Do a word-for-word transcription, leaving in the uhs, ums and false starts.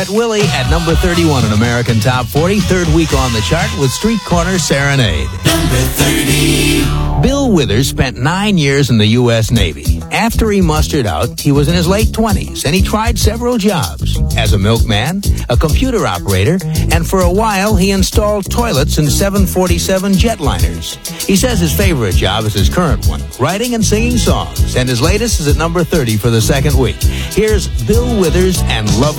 Wet Willie at number thirty-one in American Top forty, third week on the chart with Street Corner Serenade. Number thirty. Bill Withers spent nine years in the U S Navy. After he mustered out, he was in his late twenties, and he tried several jobs. As a milkman, a computer operator, and for a while he installed toilets in seven forty-seven jetliners. He says his favorite job is his current one, writing and singing songs, and his latest is at number thirty for the second week. Here's Bill Withers and Love